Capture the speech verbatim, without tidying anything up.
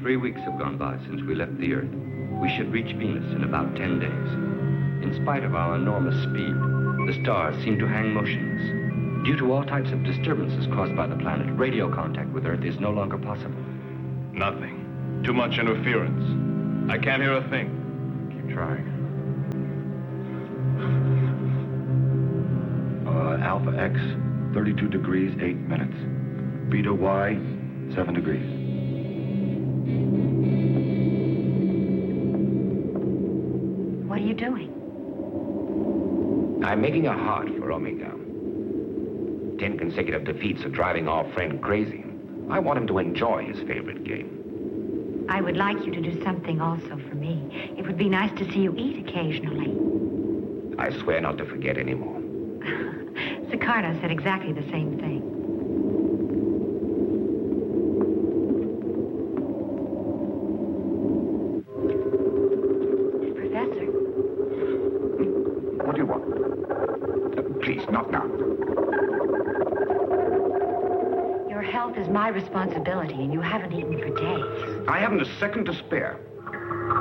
Three weeks have gone by since we left the Earth. We should reach Venus in about ten days. In spite of our enormous speed, the stars seem to hang motionless. Due to all types of disturbances caused by the planet, radio contact with Earth is no longer possible. Nothing. Too much interference. I can't hear a thing. Keep trying. Uh, Alpha X, thirty-two degrees, eight minutes. Beta Y, seven degrees. What are you doing? I'm making a heart for Omega. Ten consecutive defeats are driving our friend crazy. I want him to enjoy his favorite game. I would like you to do something also for me. It would be nice to see you eat occasionally. I swear not to forget anymore. Sicardo said exactly the same thing. Professor. What do you want? Uh, please, not now. Your health is my responsibility, and you haven't eaten for days. I haven't a second to spare.